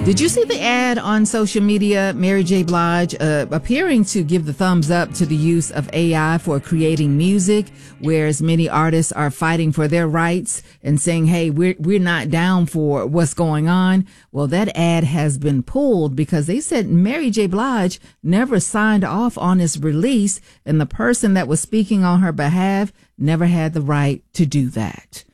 Did you see the ad on social media? Mary J. Blige appearing to give the thumbs up to the use of AI for creating music, whereas many artists are fighting for their rights and saying, hey, we're not down for what's going on. Well, that ad has been pulled because they said Mary J. Blige never signed off on its release, and the person that was speaking on her behalf never had the right to do that.